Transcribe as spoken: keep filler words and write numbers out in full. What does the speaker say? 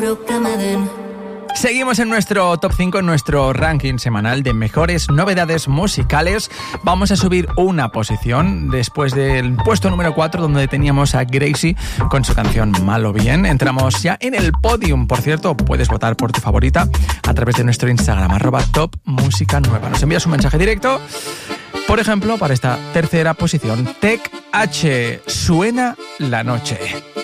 Seguimos en nuestro top cinco, en nuestro ranking semanal de mejores novedades musicales. Vamos a subir una posición después del puesto número cuatro, donde teníamos a Gracie con su canción Malo Bien. Entramos ya en el podium. Por cierto, puedes votar por tu favorita a través de nuestro Instagram, arroba top música nueva. Nos envías un mensaje directo, por ejemplo, para esta tercera posición. Tech H, Suena la Noche.